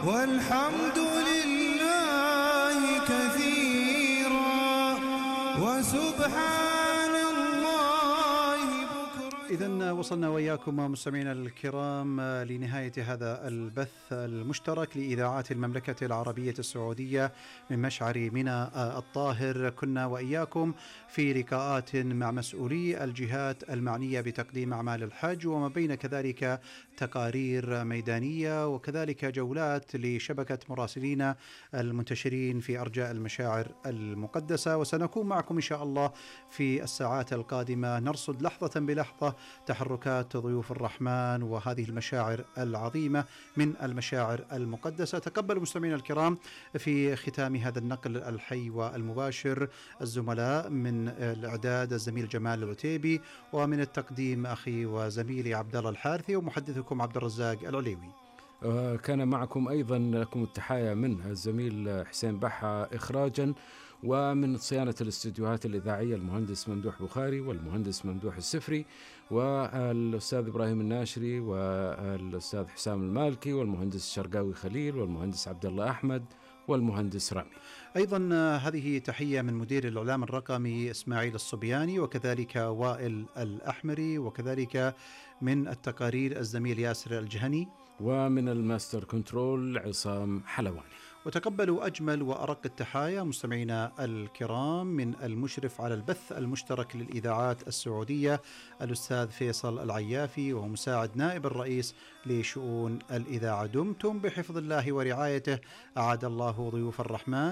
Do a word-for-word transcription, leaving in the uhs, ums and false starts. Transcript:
والحمد لله كثيرا وسبحان الله بكرة. إذن وصلنا وإياكم مستمعينا الكرام لنهاية هذا البث المشترك لإذاعات المملكة العربية السعودية من مشعر منى الطاهر. كنا وإياكم في لقاءات مع مسؤولي الجهات المعنية بتقديم أعمال الحج، وما بين كذلك تقارير ميدانية وكذلك جولات لشبكة مراسلين المنتشرين في أرجاء المشاعر المقدسة. وسنكون معكم إن شاء الله في الساعات القادمة نرصد لحظة بلحظة تحركات ضيوف الرحمن وهذه المشاعر العظيمة من المشاعر المقدسة. تقبلوا مستمعينا الكرام في ختام هذا النقل الحي والمباشر الزملاء من الإعداد الزميل جمال العتيبي، ومن التقديم أخي وزميلي عبد الله الحارثي، ومحدثكم عبد الرزاق العليوي. كان معكم أيضا لكم التحايا من الزميل حسين بحة إخراجا، ومن صيانة الاستديوهات الإذاعية المهندس ممدوح بخاري والمهندس ممدوح السفري والأستاذ إبراهيم الناشري والأستاذ حسام المالكي والمهندس الشرقاوي خليل والمهندس عبد الله أحمد والمهندس رامي. أيضا هذه تحية من مدير الإعلام الرقمي إسماعيل الصبياني، وكذلك وائل الأحمري، وكذلك من التقارير الزميل ياسر الجهني، ومن الماستر كنترول عصام حلواني. وتقبلوا أجمل وأرق التحايا مستمعينا الكرام من المشرف على البث المشترك للإذاعات السعودية الأستاذ فيصل العيافي، ومساعد نائب الرئيس لشؤون الإذاعة. دمتم بحفظ الله ورعايته. أعاد الله ضيوف الرحمن